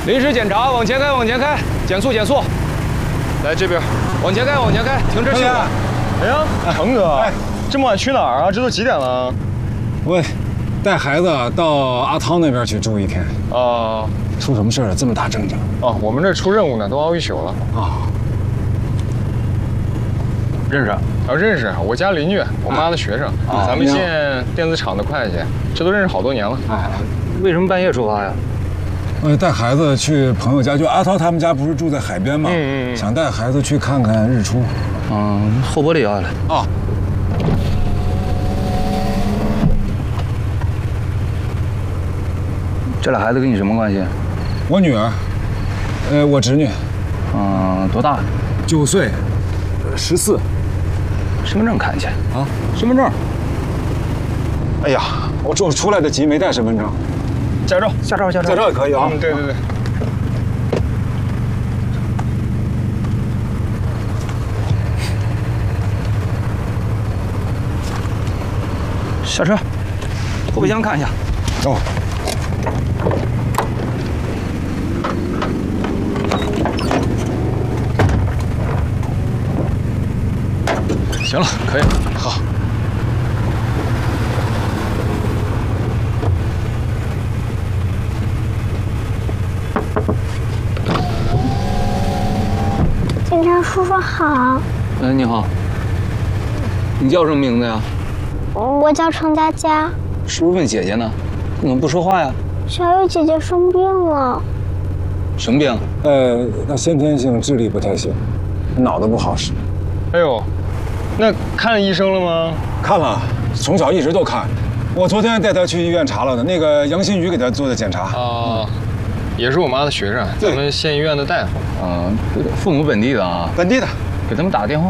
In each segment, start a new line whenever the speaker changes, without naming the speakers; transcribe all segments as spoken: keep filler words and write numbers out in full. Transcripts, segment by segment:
临时检查，往前开，往前开，减速，减速。来这边，往前开，往前开，停车熄火。
哎呀，成哥，哎，这么晚去哪儿啊？这都几点了？
我带孩子到阿涛那边去住一天。
啊，
出什么事了？这么大阵仗？
哦，我们这出任务呢，都熬一宿了。
啊，
认识？啊，认识，我家邻居，我妈的学生，咱们县电子厂的会计，这都认识好多年了。
哎，为什么半夜出发呀？
呃，带孩子去朋友家，就阿涛他们家不是住在海边吗？嗯嗯，想带孩子去看看日出。
嗯，后玻璃摇下来。
啊。
这俩孩子跟你什么关系？
我女儿，呃，我侄女。
嗯，多大？
九岁，十四。
身份证看一下。
啊，身份证。哎呀，我这出来的急，没带身份证。
驾照，
驾照，驾照，
驾照也可以啊。
嗯，对对对。
下车，后备箱看一下。
哦。
行了，可以了。
好。
警察叔叔好。
嗯，你好。你叫什么名字呀？
我叫程佳佳。
是不是问姐姐呢？你怎么不说话呀？
小雨姐姐生病了。
什么病？
呃，她先天性智力不太行，脑子不好使。
哎呦，那看医生了吗？
看了，从小一直都看。我昨天带她去医院查了的，那个杨新宇给她做的检查。
啊，也是我妈的学生，咱们县医院的大夫。
嗯，父母本地的啊。
本地的，
给他们打个电话。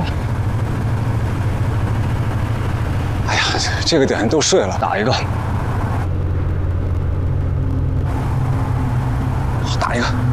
哎呀，这这个点都睡了，
打一个。
打一个。